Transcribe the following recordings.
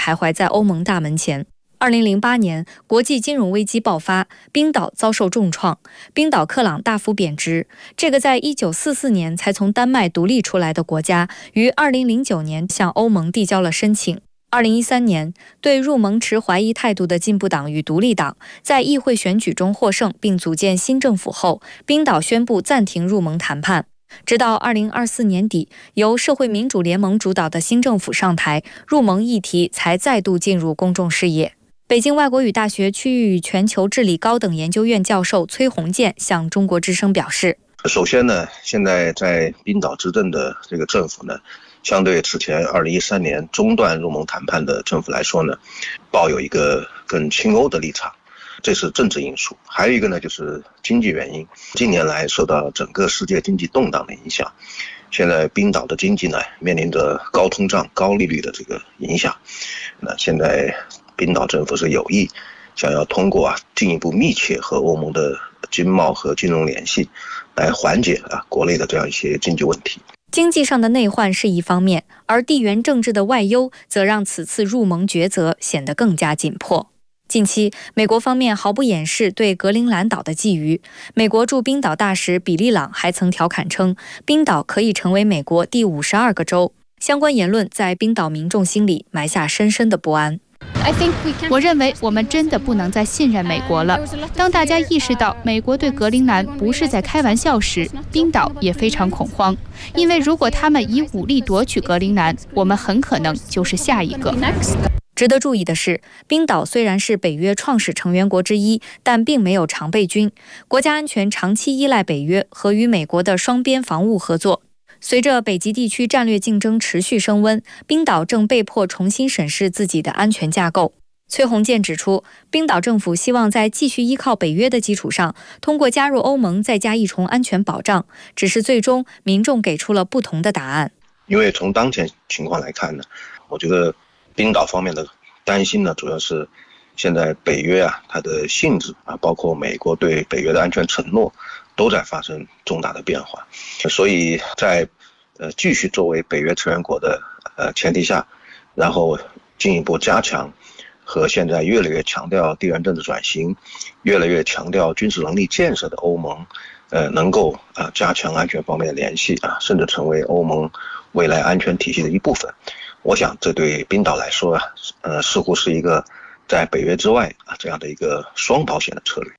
徘徊在欧盟大门前。2008年，国际金融危机爆发，冰岛遭受重创，冰岛克朗大幅贬值。这个在1944年才从丹麦独立出来的国家，于2009年向欧盟递交了申请。2013年，对入盟持怀疑态度的进步党与独立党在议会选举中获胜，并组建新政府后，冰岛宣布暂停入盟谈判。直到2024年底，由社会民主联盟主导的新政府上台，入盟议题才再度进入公众视野。北京外国语大学区域与全球治理高等研究院教授崔洪建向中国之声表示， 首先呢，现在在冰岛执政的这个政府呢，相对此前2013年中断入盟谈判的政府来说呢，抱有一个更亲欧的立场，这是政治因素。还有一个呢，就是经济原因。近年来受到整个世界经济动荡的影响，现在冰岛的经济呢面临着高通胀、高利率的这个影响。那现在冰岛政府是有意想要通过进一步密切和欧盟的经贸和金融联系，来缓解国内的这样一些经济问题。 经济上的内患是一方面，而地缘政治的外忧则让此次入盟抉择显得更加紧迫。近期，美国方面毫不掩饰对格陵兰岛的觊觎。美国驻冰岛大使比利朗还曾调侃称，冰岛可以成为美国第52个州。相关言论在冰岛民众心里埋下深深的不安。 我认为我们真的不能再信任美国了。当大家意识到美国对格陵兰不是在开玩笑时，冰岛也非常恐慌，因为如果他们以武力夺取格陵兰，我们很可能就是下一个。 值得注意的是，冰岛虽然是北约创始成员国之一，但并没有常备军，国家安全长期依赖北约和与美国的双边防务合作。随着北极地区战略竞争持续升温，冰岛正被迫重新审视自己的安全架构。崔洪建指出，冰岛政府希望在继续依靠北约的基础上，通过加入欧盟再加一重安全保障，只是最终民众给出了不同的答案。 因为从当前情况来看呢，我觉得冰岛方面的担心呢，主要是现在北约它的性质包括美国对北约的安全承诺都在发生重大的变化，所以在继续作为北约成员国的前提下，然后进一步加强和现在越来越强调地缘政治转型、越来越强调军事能力建设的欧盟，能够加强安全方面的联系甚至成为欧盟未来安全体系的一部分。我想这对冰岛来说似乎是一个在北约之外这样的一个双保险的策略。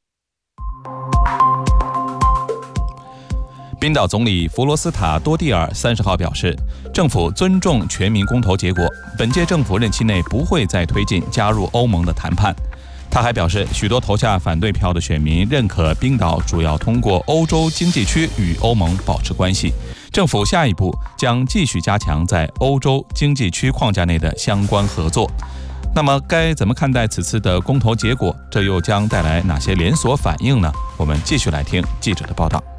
冰岛总理弗罗斯塔多蒂尔30号表示，政府尊重全民公投结果，本届政府任期内不会再推进加入欧盟的谈判。他还表示，许多投下反对票的选民认可冰岛主要通过欧洲经济区与欧盟保持关系，政府下一步将继续加强在欧洲经济区框架内的相关合作。那么该怎么看待此次的公投结果？这又将带来哪些连锁反应呢？我们继续来听记者的报道。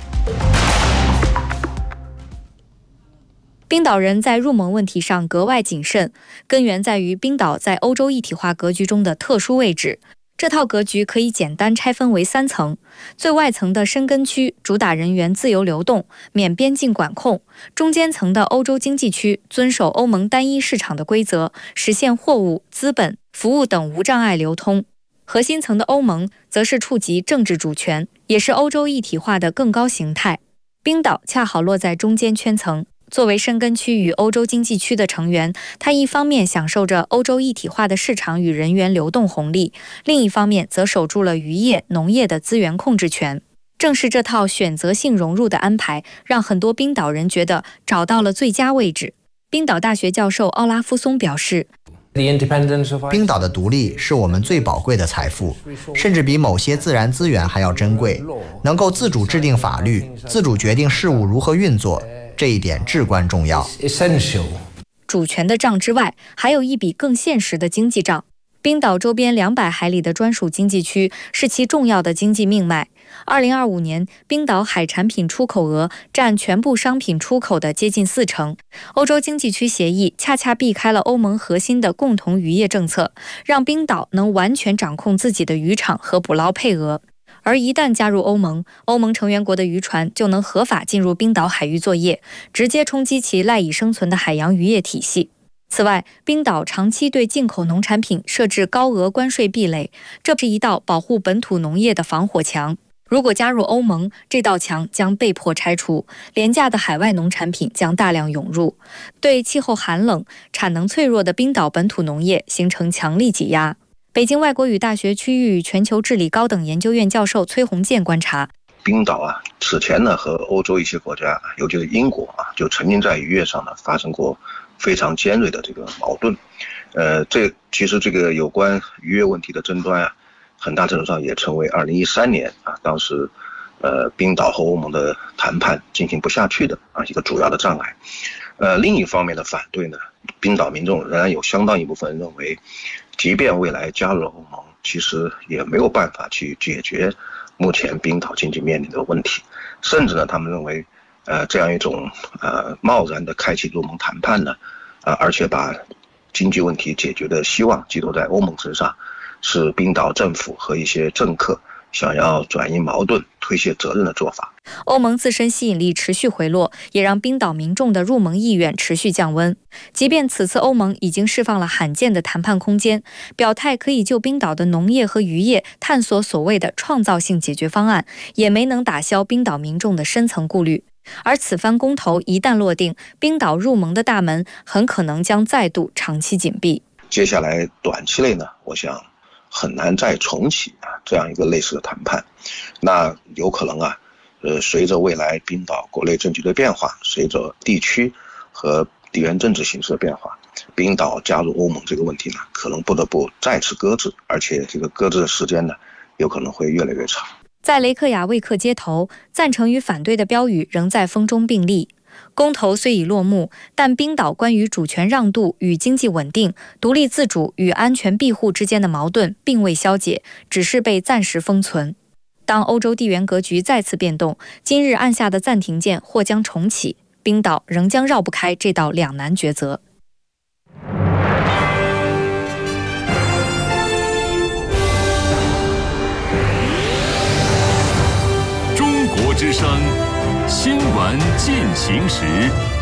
冰岛人在入盟问题上格外谨慎，根源在于冰岛在欧洲一体化格局中的特殊位置。这套格局可以简单拆分为3层，最外层的申根区主打人员自由流动，免边境管控；中间层的欧洲经济区遵守欧盟单一市场的规则，实现货物、资本、服务等无障碍流通；核心层的欧盟则是触及政治主权，也是欧洲一体化的更高形态。冰岛恰好落在中间圈层。作为申根区与欧洲经济区的成员，它一方面享受着欧洲一体化的市场与人员流动红利，另一方面则守住了渔业、农业的资源控制权。正是这套选择性融入的安排，让很多冰岛人觉得找到了最佳位置。冰岛大学教授奥拉夫松表示， 冰岛的独立是我们最宝贵的财富，甚至比某些自然资源还要珍贵。能够自主制定法律，自主决定事务如何运作，这一点至关重要。 主权的账之外，还有一笔更现实的经济账。冰岛周边200海里的专属经济区是其重要的经济命脉。2025年，冰岛海产品出口额占全部商品出口的接近40%。欧洲经济区协议恰恰避开了欧盟核心的共同渔业政策，让冰岛能完全掌控自己的渔场和捕捞配额。而一旦加入欧盟，欧盟成员国的渔船就能合法进入冰岛海域作业，直接冲击其赖以生存的海洋渔业体系。 此外，冰岛长期对进口农产品设置高额关税壁垒，这是一道保护本土农业的防火墙。如果加入欧盟，这道墙将被迫拆除，廉价的海外农产品将大量涌入，对气候寒冷、产能脆弱的冰岛本土农业形成强力挤压。北京外国语大学区域与全球治理高等研究院教授崔洪建观察， 冰岛啊，此前呢和欧洲一些国家，尤其是英国啊，就曾经在渔业上呢发生过非常尖锐的这个矛盾。其实这个有关渔业问题的争端啊，很大程度上也成为2013年啊，当时冰岛和欧盟的谈判进行不下去的一个主要的障碍。另一方面的反对呢，冰岛民众仍然有相当一部分人认为，即便未来加入了欧盟，其实也没有办法去解决目前冰岛经济面临的问题，甚至呢，他们认为，这样一种贸然的开启入盟谈判呢，而且把经济问题解决的希望寄托在欧盟身上，是冰岛政府和一些政客想要转移矛盾、推卸责任的做法。 欧盟自身吸引力持续回落，也让冰岛民众的入盟意愿持续降温。即便此次欧盟已经释放了罕见的谈判空间，表态可以就冰岛的农业和渔业探索所谓的创造性解决方案，也没能打消冰岛民众的深层顾虑。而此番公投一旦落定，冰岛入盟的大门很可能将再度长期紧闭。 接下来短期内呢，我想很难再重启这样一个类似的谈判。那有可能随着未来冰岛国内政局的变化，随着地区和地缘政治形势的变化，冰岛加入欧盟这个问题呢，可能不得不再次搁置，而且这个搁置的时间呢，有可能会越来越长。 在雷克雅未克街头，赞成与反对的标语仍在风中并立。公投虽已落幕，但冰岛关于主权让渡与经济稳定、独立自主与安全庇护之间的矛盾并未消解，只是被暂时封存。当欧洲地缘格局再次变动，今日按下的暂停键或将重启，冰岛仍将绕不开这道两难抉择。 中国之声，新闻进行时。